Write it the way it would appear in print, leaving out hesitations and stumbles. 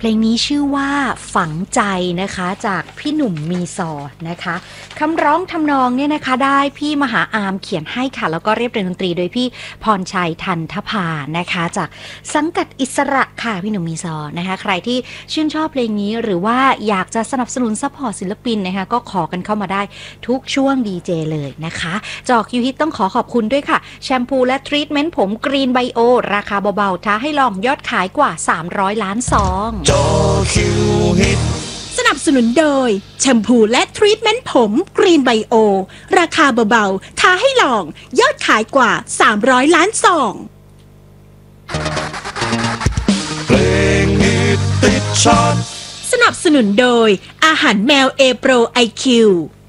เพลงนี้ชื่อว่าฝังใจนะคะจากพี่หนุ่มมีซอนะคะคำร้องทำนองเนี่ยนะคะได้พี่มหาอามเขียนให้ค่ะแล้วก็เรียบเรียงดนตรีโดยพี่พรชัยทันทภานะคะจากสังกัดอิสระค่ะพี่หนุ่มมีซอนะคะใครที่ชื่นชอบเพลงนี้หรือว่าอยากจะสนับสนุนซัพพอร์ตศิลปินนะคะก็ขอกันเข้ามาได้ทุกช่วงดีเจเลยนะคะจอคิวฮิตต้องขอบคุณด้วยค่ะแชมพูและทรีทเมนต์ผมกรีนไบโอราคาเบาๆท้าให้ลองยอดขายกว่า300 ล้านซองสนับสนุนโดยแชมพูและทรีทเมนต์ผมกรีนไบโอราคาเบาๆท้าให้ลองยอดขายกว่า300 ล้านซองเพลงฮิตติดชาร์ตสนับสนุนโดยอาหารแมวเอโปรไอคิว